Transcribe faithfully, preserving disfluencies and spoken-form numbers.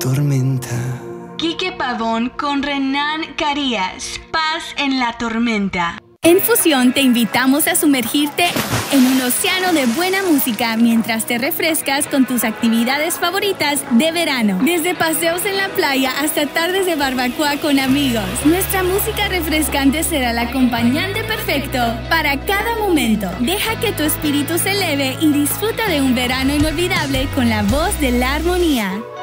tormenta. Quique Pavón con Renan Carías. Paz en la tormenta. En Fusión te invitamos a sumergirte en un océano de buena música mientras te refrescas con tus actividades favoritas de verano. Desde paseos en la playa hasta tardes de barbacoa con amigos. Nuestra música refrescante será el acompañante perfecto para cada momento. Deja que tu espíritu se eleve y disfruta de un verano inolvidable con la voz de la armonía.